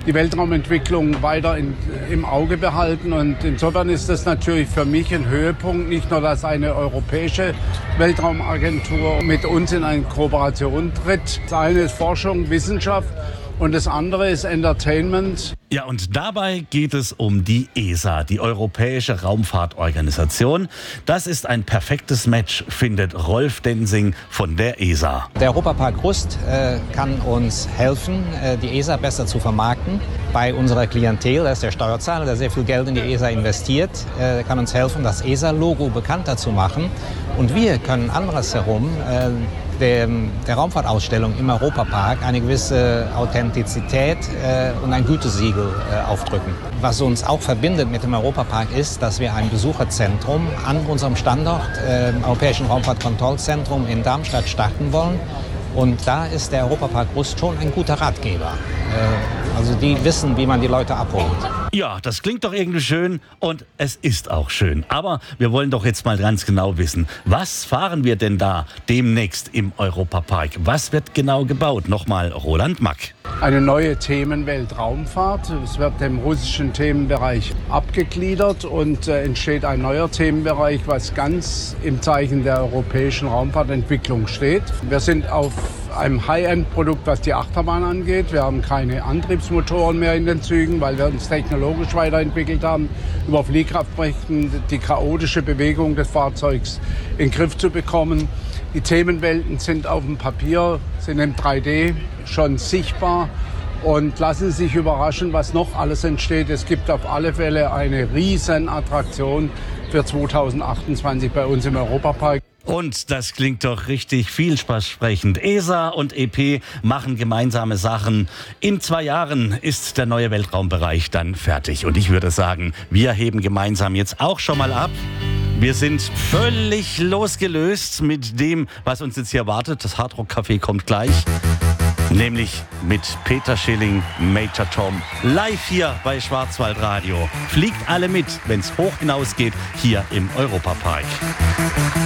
die Weltraumentwicklung weiter im Auge behalten. Und insofern ist das natürlich für mich ein Höhepunkt, nicht nur, dass eine europäische Weltraumagentur mit uns in eine Kooperation tritt. Das eine ist Forschung, Wissenschaft und das andere ist Entertainment. Ja, und dabei geht es um die ESA, die Europäische Raumfahrtorganisation. Das ist ein perfektes Match, findet Rolf Densing von der ESA. Der Europapark Rust kann uns helfen, die ESA besser zu vermarkten. Bei unserer Klientel, das ist der Steuerzahler, der sehr viel Geld in die ESA investiert, kann uns helfen, das ESA-Logo bekannter zu machen. Und wir können andersherum der Raumfahrtausstellung im Europapark eine gewisse Authentizität und ein Gütesiegel aufdrücken. Was uns auch verbindet mit dem Europapark ist, dass wir ein Besucherzentrum an unserem Standort, Europäischen Raumfahrtkontrollzentrum in Darmstadt, starten wollen. Und da ist der Europapark Rust schon ein guter Ratgeber. Also die wissen, wie man die Leute abholt. Ja, das klingt doch irgendwie schön und es ist auch schön. Aber wir wollen doch jetzt mal ganz genau wissen, was fahren wir denn da demnächst im Europapark? Was wird genau gebaut? Nochmal Roland Mack. Eine neue Themenwelt Raumfahrt. Es wird dem russischen Themenbereich abgegliedert und entsteht ein neuer Themenbereich, was ganz im Zeichen der europäischen Raumfahrtentwicklung steht. Wir sind auf einem High-End-Produkt, was die Achterbahn angeht. Wir haben keine Antriebsmotoren mehr in den Zügen, weil wir uns technologisch weiterentwickelt haben, über Fliehkraftbrechen die chaotische Bewegung des Fahrzeugs in den Griff zu bekommen. Die Themenwelten sind auf dem Papier, sind im 3D schon sichtbar und lassen sich überraschen, was noch alles entsteht. Es gibt auf alle Fälle eine riesen Attraktion für 2028 bei uns im Europapark. Und das klingt doch richtig vielversprechend. ESA und EP machen gemeinsame Sachen. In 2 Jahren ist der neue Weltraumbereich dann fertig. Und ich würde sagen, wir heben gemeinsam jetzt auch schon mal ab. Wir sind völlig losgelöst mit dem, was uns jetzt hier wartet. Das Hardrock-Café kommt gleich. Nämlich mit Peter Schilling, Major Tom, live hier bei Schwarzwaldradio. Fliegt alle mit, wenn es hoch hinausgeht, hier im Europapark.